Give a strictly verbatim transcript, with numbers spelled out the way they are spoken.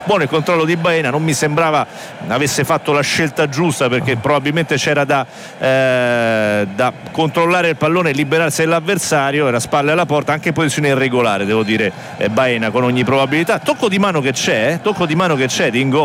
Buono il controllo di Baena, non mi sembrava avesse fatto la scelta giusta, perché probabilmente c'era da, eh, da controllare il pallone e liberarsi dell'avversario. Era spalle alla porta, anche in posizione irregolare devo dire, eh, Baena con ogni probabilità. Tocco di mano che c'è, eh, tocco di mano che c'è di Ingo